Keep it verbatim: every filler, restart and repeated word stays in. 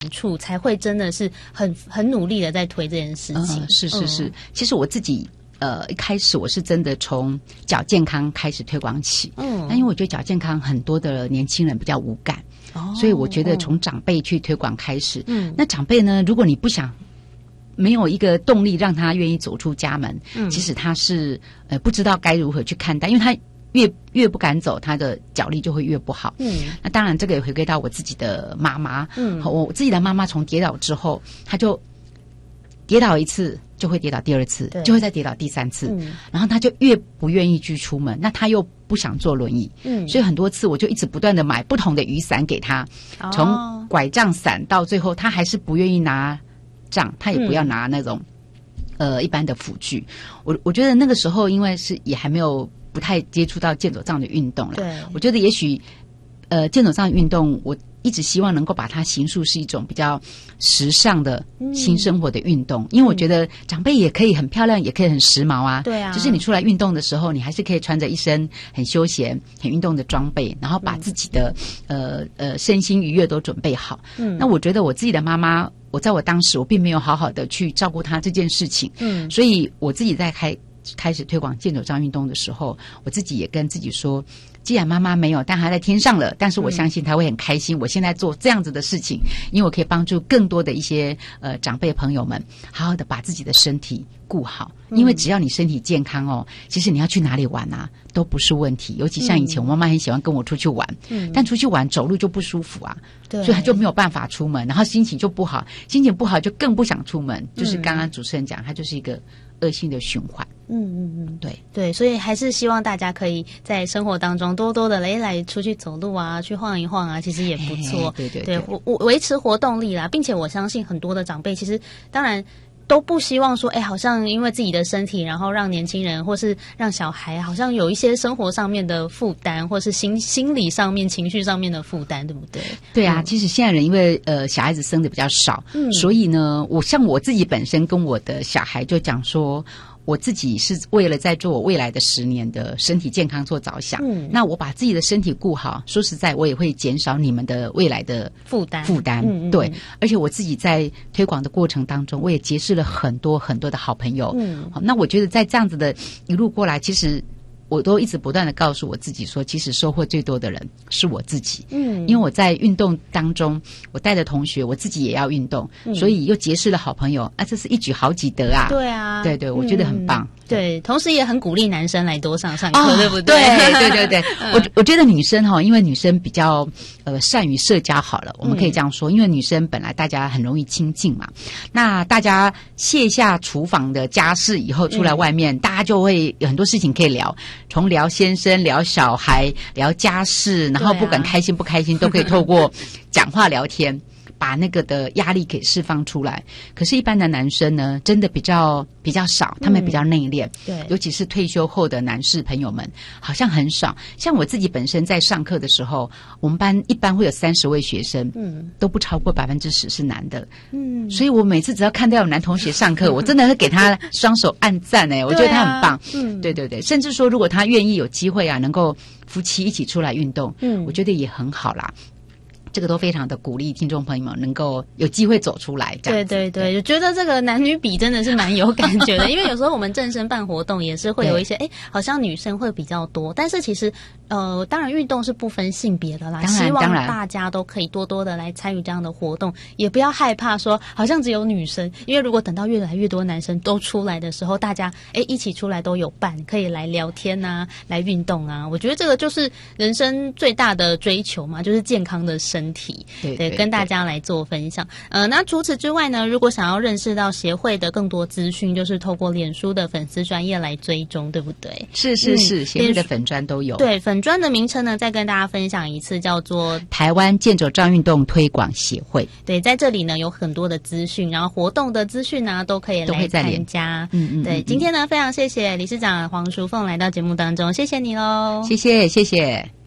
处，才会真的是很很努力的在推这件事情。 嗯、是是是、 嗯， 其实我自己呃一开始我是真的从脚健康开始推广起，嗯，那因为我觉得脚健康很多的年轻人比较无感，哦，所以我觉得从长辈去推广开始，嗯，那长辈呢，如果你不想。没有一个动力让他愿意走出家门，嗯，其实他是呃不知道该如何去看待，因为他越越不敢走，他的脚力就会越不好。嗯，那当然这个也回归到我自己的妈妈，嗯，我自己的妈妈从跌倒之后，她就跌倒一次就会跌倒第二次，就会再跌倒第三次，嗯，然后她就越不愿意去出门，那她又不想坐轮椅，嗯，所以很多次我就一直不断的买不同的雨伞给她，哦，从拐杖伞到最后，她还是不愿意拿。杖他也不要拿那种、嗯、呃一般的辅具。我我觉得那个时候因为是也还没有不太接触到健走杖的运动了，对，我觉得也许呃健走杖运动我一直希望能够把它形塑是一种比较时尚的新生活的运动、嗯、因为我觉得长辈也可以很漂亮也可以很时髦啊，对啊，就是你出来运动的时候你还是可以穿着一身很休闲很运动的装备，然后把自己的、嗯、呃呃身心愉悦都准备好。嗯，那我觉得我自己的妈妈我在我当时我并没有好好的去照顾她这件事情，嗯，所以我自己在开开始推广健走杖运动的时候，我自己也跟自己说，既然妈妈没有但她在天上了，但是我相信她会很开心、嗯、我现在做这样子的事情，因为我可以帮助更多的一些呃长辈朋友们好好的把自己的身体顾好，因为只要你身体健康哦，其实你要去哪里玩啊都不是问题，尤其像以前我妈妈很喜欢跟我出去玩、嗯、但出去玩走路就不舒服啊，对，所以她就没有办法出门，然后心情就不好，心情不好就更不想出门，就是刚刚主持人讲她就是一个恶性的循环。 嗯嗯嗯， 对对，所以还是希望大家可以在生活当中多多的来来出去走路啊，去晃一晃啊，其实也不错。 对对对， 我我维持活动力啦，并且我相信很多的长辈其实当然都不希望说，哎，好像因为自己的身体，然后让年轻人或是让小孩好像有一些生活上面的负担，或是心心理上面、情绪上面的负担，对不对？ 对啊，嗯、其实现在人因为呃小孩子生的比较少，嗯，所以呢，我像我自己本身跟我的小孩就讲说。我自己是为了在做我未来的十年的身体健康做着想，嗯，那我把自己的身体顾好，说实在我也会减少你们的未来的负担负担，嗯嗯，对，而且我自己在推广的过程当中，我也结识了很多很多的好朋友，嗯，好，那我觉得在这样子的一路过来，其实我都一直不断的告诉我自己说，其实收获最多的人是我自己，嗯，因为我在运动当中，我带的同学，我自己也要运动，嗯，所以又结识了好朋友啊，这是一举好几得啊， 对啊， 对对，我觉得很棒。 嗯，对，同时也很鼓励男生来多上上课，哦，对不对？ 对对对对，嗯，我我觉得女生哈，因为女生比较呃善于社交，好了，我们可以这样说，嗯，因为女生本来大家很容易亲近嘛，那大家卸下厨房的家事以后，出来外面，嗯，大家就会有很多事情可以聊，从聊先生、聊小孩、聊家事，然后不管开心不开心，都可以透过讲话聊天。把那个的压力给释放出来，可是，一般的男生呢，真的比较比较少，他们比较内敛，嗯，对，尤其是退休后的男士朋友们，好像很少。像我自己本身在上课的时候，我们班一般会有三十位学生，嗯，都不超过百分之十是男的，嗯，所以我每次只要看到有男同学上课，我真的会给他双手按赞哎，我觉得他很棒，嗯，对对对，甚至说如果他愿意有机会啊，能够夫妻一起出来运动，嗯，我觉得也很好啦。这个都非常的鼓励听众朋友们能够有机会走出来，这样子。对对对，我觉得这个男女比真的是蛮有感觉的，因为有时候我们正身办活动也是会有一些，哎，好像女生会比较多，但是其实呃，当然运动是不分性别的啦，希望大家都可以多多的来参与这样的活动，也不要害怕说好像只有女生，因为如果等到越来越多男生都出来的时候，大家哎一起出来都有伴，可以来聊天啊，来运动啊，我觉得这个就是人生最大的追求嘛，就是健康的身体。身体 对, 对, 对，跟大家来做分享。呃，那除此之外呢，如果想要认识到协会的更多资讯，就是透过脸书的粉丝专页来追踪，对不对？ 是是是，嗯，协会的粉专都有。 对，粉专的名称呢，再跟大家分享一次，叫做台湾健走杖运动推广协会。 对，在这里呢有很多的资讯，然后活动的资讯呢都可以来参加。嗯 嗯, 嗯，对，今天呢非常谢谢理事长黄淑凤来到节目当中，谢谢你喽， 谢谢谢谢。